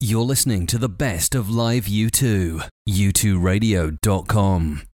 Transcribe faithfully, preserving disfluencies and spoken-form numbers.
You're listening to the best of live U two. U two radio dot com.